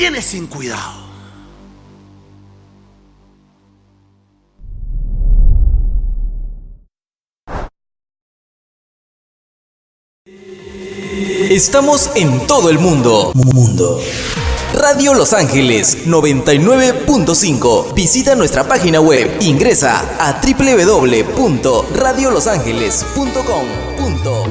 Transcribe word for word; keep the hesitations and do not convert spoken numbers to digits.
viene sin cuidado. Estamos en todo el mundo. Mundo. Radio Los Ángeles noventa y nueve punto cinco. Visita nuestra página web. Ingresa a doble u doble u doble u punto radio los ángeles punto com.